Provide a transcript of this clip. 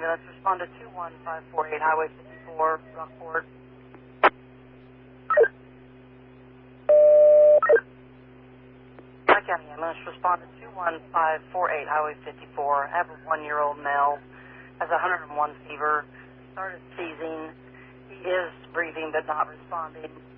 ambulance. Respond to 21548 Highway 54, Rockport. County ambulance. Respond to 21548 Highway 54. I have a 1-year-old male. Has 101 fever. Started seizing. He is breathing but not responding.